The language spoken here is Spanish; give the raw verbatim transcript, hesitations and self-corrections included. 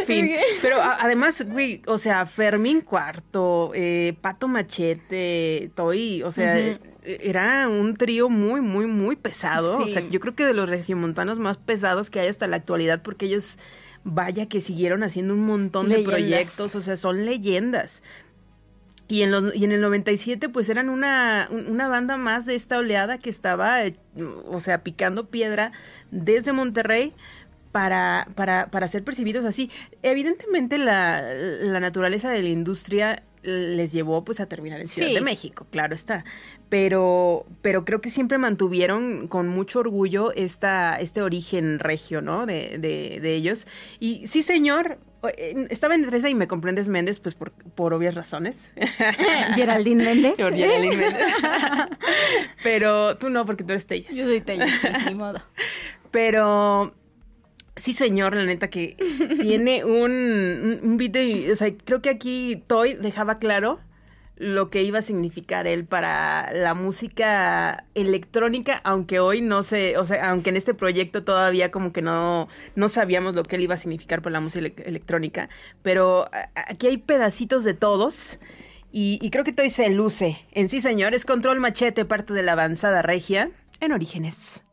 fin. Pero a, además, güey, o sea, Fermín Cuarto, eh, Pato Machete, Toy, o sea, uh-huh. era un trío muy, muy, muy pesado. Sí. O sea, yo creo que de los regiomontanos más pesados que hay hasta la actualidad, porque ellos, vaya que siguieron haciendo un montón leyendas. de proyectos, o sea, son leyendas. Y en los y en el noventa y siete pues eran una, una banda más de esta oleada que estaba, o sea, picando piedra desde Monterrey para, para, para ser percibidos así. Evidentemente la, la naturaleza de la industria les llevó pues a terminar en Ciudad sí. de México, claro está. Pero, pero creo que siempre mantuvieron con mucho orgullo esta, este origen regio, ¿no? De, de, de ellos. Y sí, señor, estaba en Teresa y Me Comprendes Méndez, pues por, por obvias razones. Geraldine Méndez. Geraldine Méndez. Pero tú no, porque tú eres Tellas. Yo soy Tellas, ni modo. Pero sí, señor, la neta que tiene un, un video, o sea, creo que aquí Toy dejaba claro lo que iba a significar él para la música electrónica, aunque hoy no sé, o sea, aunque en este proyecto todavía como que no, no sabíamos lo que él iba a significar para la música electrónica, pero aquí hay pedacitos de todos y, y creo que Toy se luce. En sí, señor, es Control Machete, parte de la avanzada regia en Orígenes.